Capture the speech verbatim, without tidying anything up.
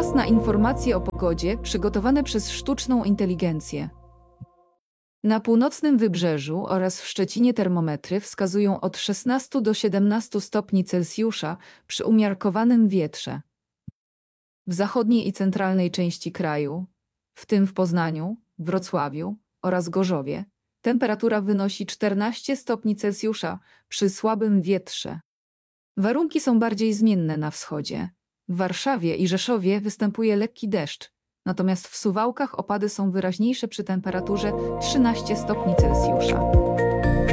Czas na informacje o pogodzie przygotowane przez sztuczną inteligencję. Na północnym wybrzeżu oraz w Szczecinie termometry wskazują od szesnastu do siedemnastu stopni Celsjusza przy umiarkowanym wietrze. W zachodniej i centralnej części kraju, w tym w Poznaniu, Wrocławiu oraz Gorzowie, temperatura wynosi czternaście stopni Celsjusza przy słabym wietrze. Warunki są bardziej zmienne na wschodzie. W Warszawie i Rzeszowie występuje lekki deszcz, natomiast w Suwałkach opady są wyraźniejsze przy temperaturze trzynaście stopni Celsjusza.